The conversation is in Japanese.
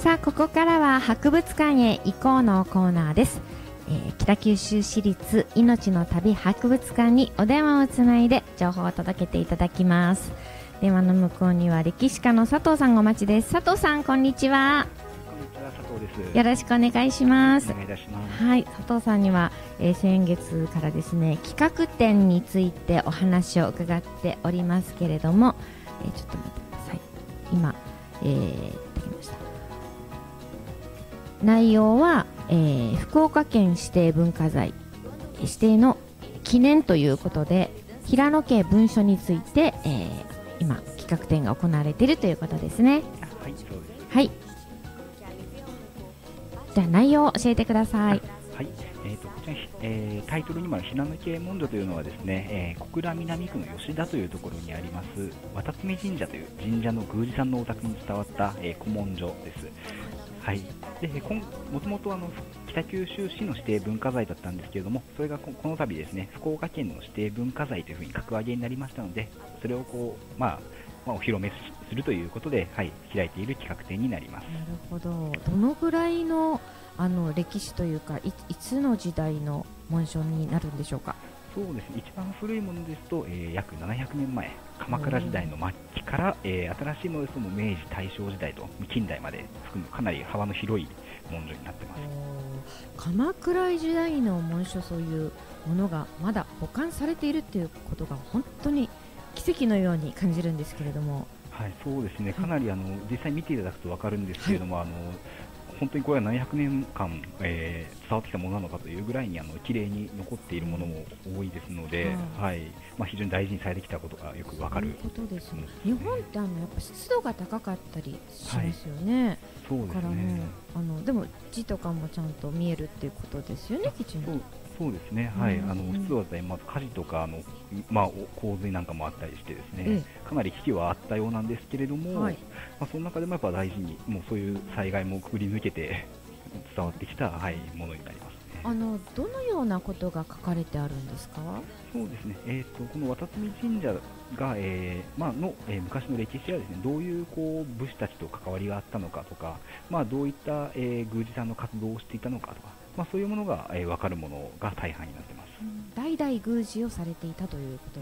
さあ、ここからは博物館へ行こうのコーナーです。北九州市立命の旅博物館にお電話をつないで情報を届けていただきます。電話の向こうには歴史家の佐藤さんがお待ちです。佐藤さん、こんにちは。 こんにちは、佐藤です。 よろしくお願いします。 お願いいたします。 はい、佐藤さんには、先月からですね、企画展についてお話を伺っておりますけれども、ちょっと待ってください。今、できました。内容は、福岡県指定文化財指定の記念ということで、平野家文書について、今企画展が行われているということですね。 はい、そうです。 はい。じゃあ内容を教えてください。 はい、こちら、タイトルにもある平野家文書というのはですね、小倉南区の吉田というところにあります渡爪神社という神社の宮司さんのお宅に伝わった、古文書です。はい、でもともと北九州市の指定文化財だったんですけれども、それがこの度ですね、福岡県の指定文化財というふうに格上げになりましたので、それをお披露目するということで、はい、開いている企画展になります。 なるほど。どのぐらいの歴史というか、いつの時代の紋章になるんでしょうか。 そうですね、一番古いものですと、約700年前、鎌倉時代の末期から、新しいものですと明治、大正時代と近代まで含むかなり幅の広い文書になってます。 鎌倉時代の紋章、そういうものがまだ保管されているということが本当に奇跡のように感じるんですけれども。 はい、そうですね、かなり実際見ていただくと分かるんですけれども、はい、本当にこれは700年間、伝わってきたものなのかというぐらいに綺麗に残っているものも多いですので、はい、非常に大事にされてきたことがよくわかる。 そういうことですね。日本ってやっぱ湿度が高かったりしますよね。はい、 そうですね。 からもでも字とかもちゃんと見えるっていうことですよね、きちんと。 そうですね、はい、湿度だったり、まず火事とか洪水なんかもあったりしてですね、かなり危機はあったようなんですけれども、はい、その中でもやっぱ大事に、もうそういう災害もくぐり抜けて伝わってきた、はい、ものになりますね。 どのようなことが書かれてあるんですか。 そうですね、この渡爪神社が、昔の歴史やですね、どういう武士たちと関わりがあったのかとか、どういった、宮司さんの活動をしていたのかとか、そういうものが、分かるものが大半になっています。 代々宮司をされていたということ